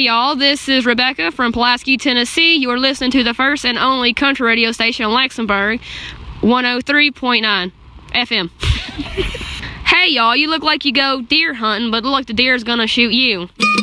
y'all, this is Rebecca from Pulaski, Tennessee. You are listening to the first and only country radio station in Luxembourg, 103.9 FM. Hey y'all, you look like you go deer hunting, but look like the deer's gonna shoot you.